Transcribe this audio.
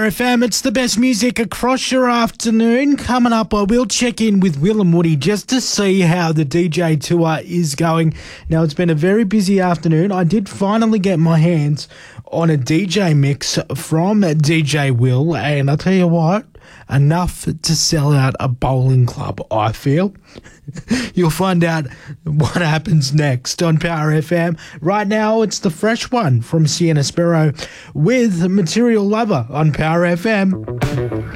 Power FM. It's the best music across your afternoon. Coming up, I will check in with Will and Woody just to see how the DJ tour is going. Now, it's been a very busy afternoon. I did finally get my hands on a DJ mix from DJ Will, and I'll tell you what, enough to sell out a bowling club, I feel. You'll find out what happens next on Power FM. Right now, it's the fresh one from Sienna Sparrow with Material Lover on Power FM.